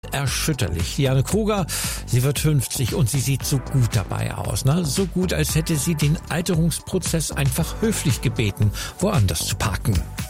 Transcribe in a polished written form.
Erschütterlich. Diane Kruger, sie wird 50 und sie sieht so gut dabei aus. Ne? So gut, als hätte sie den Alterungsprozess einfach höflich gebeten, woanders zu parken.